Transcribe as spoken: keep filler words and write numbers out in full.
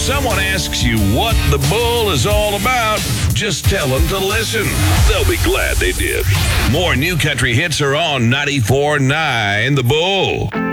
Someone asks you what the Bull is all about, just tell them to listen. They'll be glad they did. More New Country hits are on ninety-four point nine The Bull.